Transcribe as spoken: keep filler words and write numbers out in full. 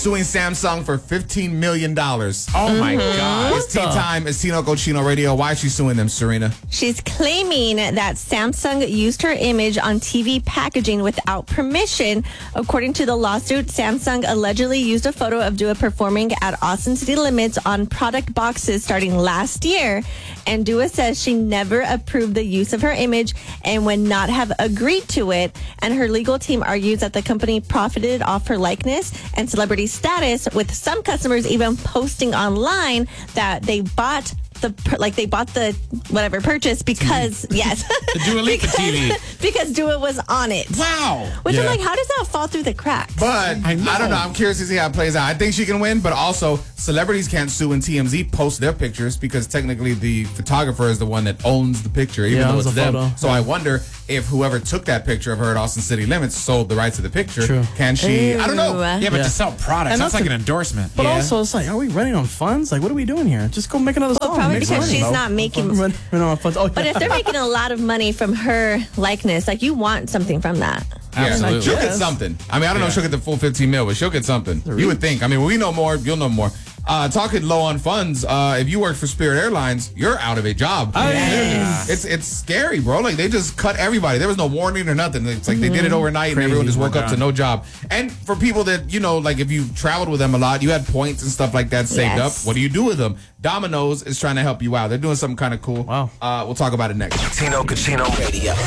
suing Samsung for fifteen million dollars. Oh, my God. It's tea time. It's Tino Cochino Radio. Why is she suing them, Serena? She's claiming that Samsung used her image on T V packaging without permission. According to the lawsuit, Samsung allegedly used a photo of Dua performing at Austin City Limits on product boxes starting last year. And Dua says she never approved the use of her image and would not have agreed to it. And her legal team argues that the company profited off her likeness and celebrity status, with some customers even posting online that they bought the like they bought the whatever purchase because T V. Yes, the Dua Lipa because, T V because Dua was on it. Wow. Which Yeah. I'm like, how does that fall through the cracks? But I, know. I don't know. I'm curious to see how it plays out. I think she can win, but also celebrities can't sue when T M Z posts their pictures because technically the photographer is the one that owns the picture, even Yeah, though owns it's the them. photo. So I wonder if whoever took that picture of her at Austin City Limits sold the rights to the picture. True. Can she? I don't know. Ooh. Yeah, but Yeah. to sell products, And that's that's like a- an endorsement. But Yeah. also, it's like, are we running on funds? Like, what are we doing here? Just go make another Well, song. probably Make because money, she's bro. not making- Run, run on funds. Oh, But yeah. if they're making a lot of money from her likeness, like, you want something from that. Yeah, Absolutely. she'll get Yes. something. I mean, I don't know if Yeah. she'll get the full fifteen mil, but she'll get something. You would think. I mean, when we know more, you'll know more. Uh, talking low on funds, uh, if you work for Spirit Airlines, you're out of a job. Yes. It's it's scary, bro. Like, they just cut everybody. There was no warning or nothing. It's like they did it overnight and Crazy. everyone just woke We're up to done. no job. And for people that, you know, like if you traveled with them a lot, you had points and stuff like that saved Yes. up. What do you do with them? Domino's is trying to help you out. They're doing something kind of cool. Wow. Uh, we'll talk about it next. Tino Cochino Radio.